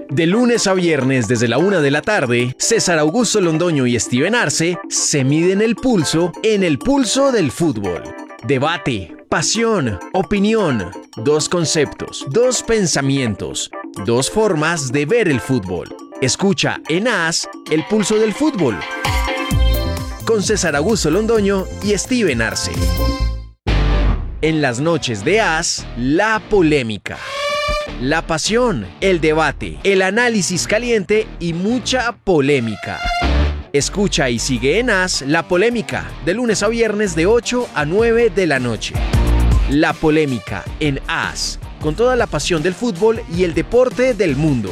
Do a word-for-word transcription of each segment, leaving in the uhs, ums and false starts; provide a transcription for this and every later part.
De lunes a viernes desde la una de la tarde, César Augusto Londoño y Steven Arce se miden el pulso en el pulso del fútbol. Debate, pasión, opinión, dos conceptos, dos pensamientos, dos formas de ver el fútbol. Escucha en AS el pulso del fútbol con César Augusto Londoño y Steven Arce. En las noches de AS, la polémica, la pasión, el debate, el análisis caliente y mucha polémica. Escucha y sigue en AS La Polémica, de lunes a viernes de ocho a nueve de la noche. La Polémica en AS, con toda la pasión del fútbol y el deporte del mundo.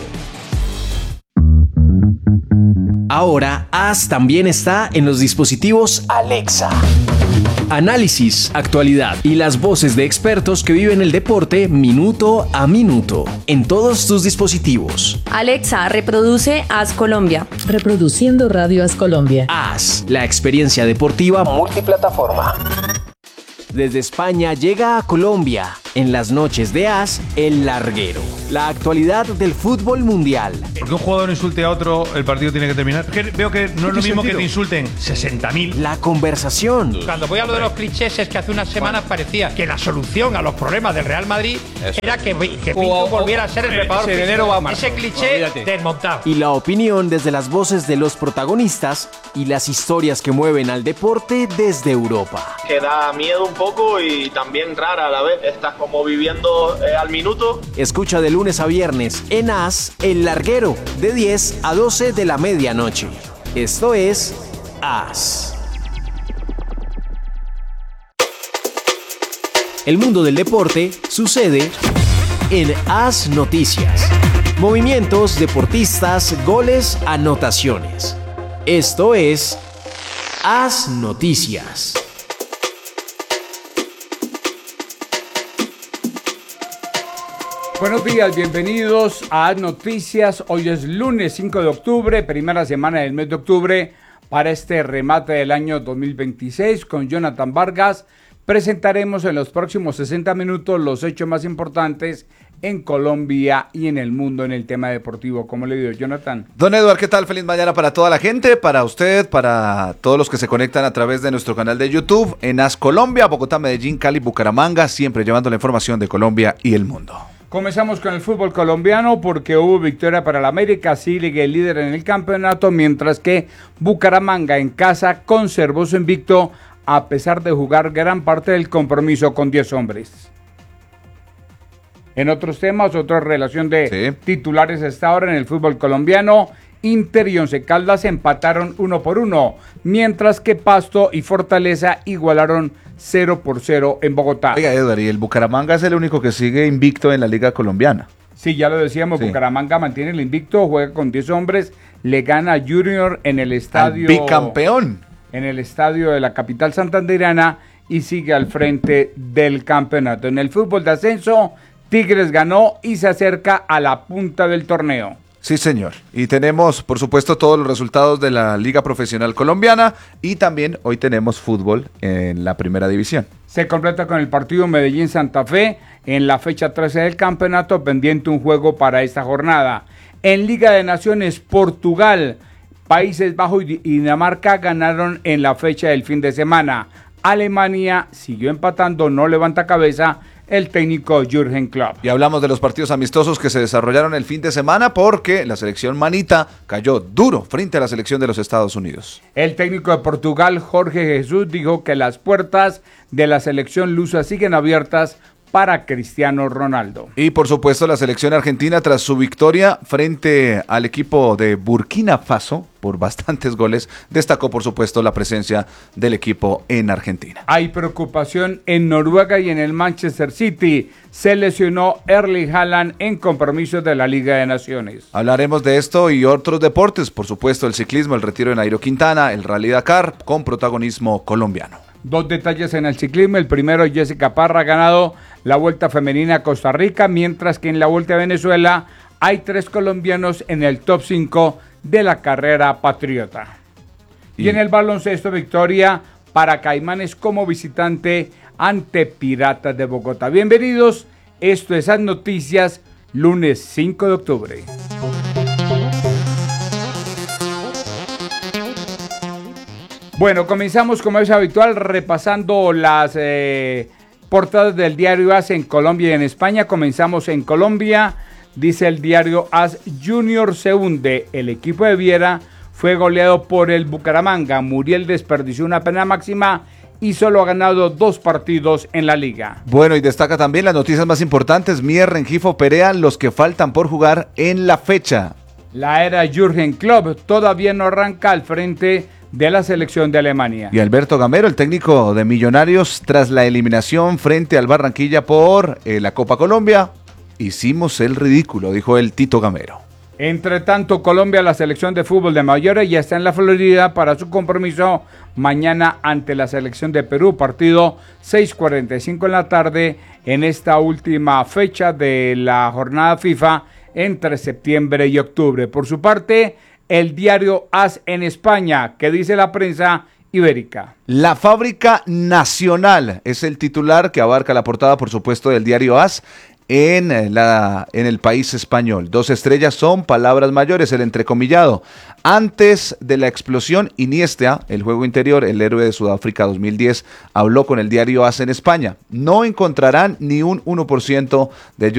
Ahora, AS también está en los dispositivos Alexa. Análisis, actualidad y las voces de expertos que viven el deporte minuto a minuto en todos tus dispositivos. Alexa, reproduce AS Colombia. Reproduciendo Radio AS Colombia. AS, la experiencia deportiva multiplataforma. Desde España llega a Colombia, en las noches de AS, El Larguero. La actualidad del fútbol mundial. Porque un jugador insulte a otro, el partido tiene que terminar. Que veo que no es lo mismo sentido? Que te insulten sesenta mil. La conversación. Cuando voy a lo de los clichés es que hace unas semanas parecía que la solución a los problemas del Real Madrid Eso. era que, que Pinto volviera a ser el preparador físico. Enero va a Ese cliché Olvídate. desmontado. Y la opinión desde las voces de los protagonistas y las historias que mueven al deporte desde Europa. Que da miedo un poco y también rara a la vez. Estás como viviendo eh, al minuto. Escucha de lunes a viernes en AS El Larguero, de diez a doce de la medianoche. Esto es AS. El mundo del deporte sucede en AS Noticias. Movimientos, deportistas, goles, anotaciones. Esto es AS Noticias. Buenos días, bienvenidos a AS Noticias. Hoy es lunes cinco de octubre, primera semana del mes de octubre para este remate del año dos mil veintiséis con Jonathan Vargas. Presentaremos en los próximos sesenta minutos los hechos más importantes en Colombia y en el mundo en el tema deportivo. ¿Cómo le digo, Jonathan? Don Eduardo, ¿qué tal? Feliz mañana para toda la gente, para usted, para todos los que se conectan a través de nuestro canal de YouTube en AS Colombia, Bogotá, Medellín, Cali, Bucaramanga, siempre llevando la información de Colombia y el mundo. Comenzamos con el fútbol colombiano porque hubo victoria para el América, sigue el líder en el campeonato, mientras que Bucaramanga en casa conservó su invicto a pesar de jugar gran parte del compromiso con diez hombres. En otros temas, otra relación de sí. titulares hasta ahora en el fútbol colombiano, Inter y Once Caldas empataron uno por uno, mientras que Pasto y Fortaleza igualaron cero por cero en Bogotá. Oiga, Eduardo, y el Bucaramanga es el único que sigue invicto en la liga colombiana. Sí, ya lo decíamos, sí. Bucaramanga mantiene el invicto, juega con diez hombres, le gana a Junior en el estadio... Al bicampeón. En el estadio de la capital santandereana y sigue al frente del campeonato. En el fútbol de ascenso, Tigres ganó y se acerca a la punta del torneo. Sí, señor. Y tenemos, por supuesto, todos los resultados de la Liga Profesional Colombiana y también hoy tenemos fútbol en la Primera División. Se completa con el partido Medellín-Santa Fe en la fecha trece del campeonato, pendiente un juego para esta jornada. En Liga de Naciones, Portugal, Países Bajos y Dinamarca ganaron en la fecha del fin de semana. Alemania siguió empatando, no levanta cabeza el técnico Jürgen Klopp. Y hablamos de los partidos amistosos que se desarrollaron el fin de semana porque la selección manita cayó duro frente a la selección de los Estados Unidos. El técnico de Portugal, Jorge Jesús, dijo que las puertas de la selección lusa siguen abiertas para Cristiano Ronaldo. Y por supuesto la selección argentina tras su victoria frente al equipo de Burkina Faso por bastantes goles, destacó por supuesto la presencia del equipo en Argentina. Hay preocupación en Noruega y en el Manchester City. Se lesionó Erling Haaland en compromisos de la Liga de Naciones. Hablaremos de esto y otros deportes, por supuesto el ciclismo, el retiro de Nairo Quintana, el Rally Dakar con protagonismo colombiano. Dos detalles en el ciclismo. El primero, Jessica Parra ha ganado la Vuelta Femenina a Costa Rica, mientras que en la Vuelta a Venezuela hay tres colombianos en el top cinco de la carrera patriota. Y, y en el baloncesto, victoria para Caimanes como visitante ante Piratas de Bogotá. Bienvenidos, esto es AS Noticias, lunes cinco de octubre. Bueno, comenzamos como es habitual repasando las eh, portadas del diario A S en Colombia y en España. Comenzamos en Colombia, dice el diario A S, Junior se hunde, el equipo de Viera fue goleado por el Bucaramanga, Muriel desperdició una pena máxima y solo ha ganado dos partidos en la liga. Bueno, y destaca también las noticias más importantes, Mier, Rengifo, Perea, los que faltan por jugar en la fecha. La era Jürgen Klopp todavía no arranca al frente de la selección de Alemania. Y Alberto Gamero, el técnico de Millonarios, tras la eliminación frente al Barranquilla por eh, la Copa Colombia, hicimos el ridículo, dijo el Tito Gamero. Entre tanto, Colombia, la selección de fútbol de mayores, ya está en la Florida para su compromiso mañana ante la selección de Perú, partido seis cuarenta y cinco en la tarde en esta última fecha de la jornada FIFA entre septiembre y octubre. Por su parte, el diario A S en España, que dice la prensa ibérica. La fábrica nacional es el titular que abarca la portada, por supuesto, del diario A S. En, la, en el país español. Dos estrellas son palabras mayores, el entrecomillado. Antes de la explosión, Iniesta, el juego interior, el héroe de Sudáfrica dos mil diez, habló con el diario A S en España. No encontrarán ni un uno por ciento de